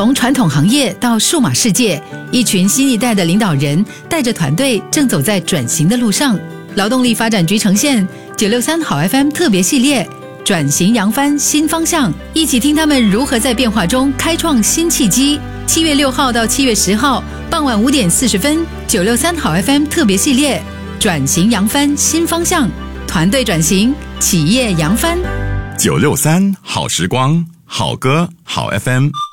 从传统行业到数码世界，一群新一代的领导人带着团队正走在转型的路上。劳动力发展局呈现963好 FM 特别系列，转型扬帆新方向，一起听他们如何在变化中开创新契机。7月6号到7月10号傍晚5点40分，963好 FM 特别系列，转型扬帆新方向，团队转型，企业扬帆。 963好时光，好歌好 FM。